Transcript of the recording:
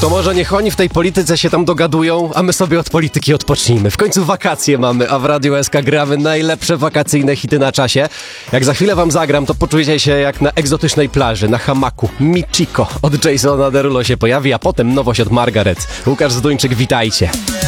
To może niech oni w tej polityce się tam dogadują, a my sobie od polityki odpocznijmy. W końcu wakacje mamy, a w Radiu SK gramy najlepsze wakacyjne hity na czasie. Jak za chwilę wam zagram, to poczujecie się jak na egzotycznej plaży, na hamaku. Michiko od Jasona Derulo się pojawi, a potem nowość od Margaret. Łukasz Zduńczyk, witajcie.